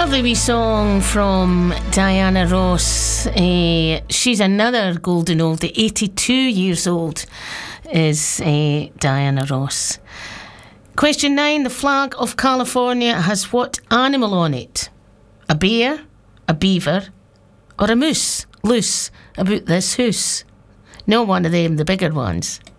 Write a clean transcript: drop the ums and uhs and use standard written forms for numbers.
Lovely wee song from Diana Ross. She's another golden oldie. 82 years old is Diana Ross. Question 9. The flag of California has what animal on it? A bear, a beaver, or a moose? Loose about this hoose. No one of them, the bigger ones.